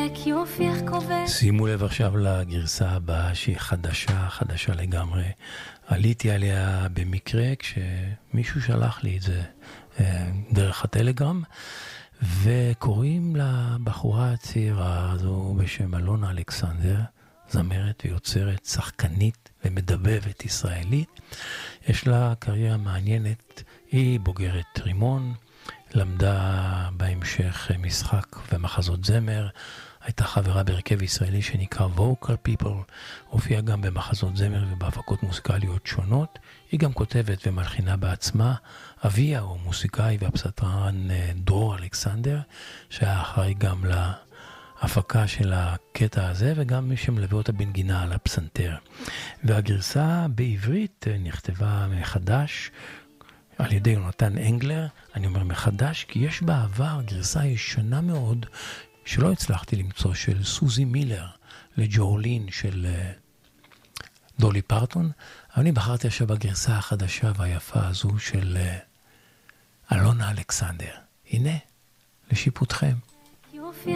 כי יופייך כובד. שימו לב עכשיו לגרסה הבאה שהיא חדשה לגמרי. עליתי עליה במקרה כשמישהו שלח לי את זה דרך הטלגרם, וקוראים לבחורה הצעירה הזו בשם אלונה אלכסנדר, זמרת ויוצרת, שחקנית ומדבבת ישראלית. יש לה קריירה מעניינת, היא בוגרת רימון, למדה בהמשך משחק ומחזות זמר, הייתה חברה בהרכב ישראלי שנקרא Vocal People, הופיעה גם במחזות זמר ובהפקות מוזיקליות שונות. היא גם כותבת ומלחינה בעצמה. אביה הוא מוזיקאי והפסנתרן דרור אלכסנדר, שהיה אחראי גם להפקה של הקטע הזה, וגם מי שמלווה אותה בנגינה על הפסנתר. והגרסה בעברית נכתבה מחדש על ידי יונתן אנגלר. אני אומר מחדש כי יש בעבר גרסה ישנה מאוד שלא הצלחתי למצוא, של סוזי מילר לג'ורלין של דולי פרטון, אבל אני בחרתי עכשיו בגרסה החדשה והיפה הזו של אלונה אלכסנדר. הנה, לשיפוטכם.